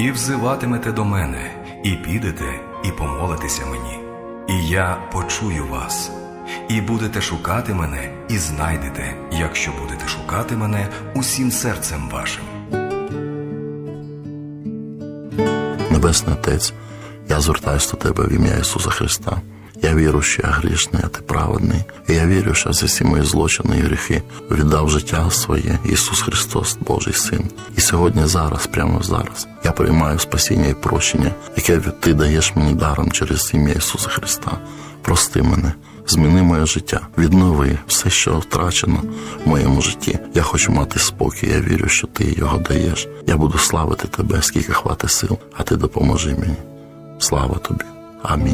І взиватимете до мене, і підете, і помолитеся мені. І я почую вас. І будете шукати мене, і знайдете, якщо будете шукати мене усім серцем вашим. Небесний Отець, я звертаюся до Тебе в ім'я Ісуса Христа. Я вірю, що я грішний, а Ти праведний. І я вірю, що за всі мої злочини і гріхи віддав життя своє Ісус Христос, Божий Син. І сьогодні, зараз, прямо зараз, я приймаю спасіння і прощення, яке Ти даєш мені даром через ім'я Ісуса Христа. Прости мене, зміни моє життя, віднови все, що втрачено в моєму житті. Я хочу мати спокій, я вірю, що Ти його даєш. Я буду славити Тебе, скільки хватить сил, а Ти допоможи мені. Слава Тобі. Амінь.